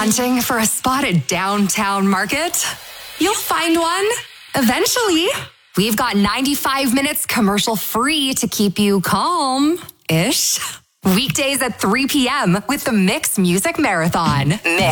Hunting for a spot at Downtown Market? You'll find one. Eventually. We've got 95 minutes commercial free to keep you calm-ish. Weekdays at 3 p.m. with the Mix Music Marathon. Mix.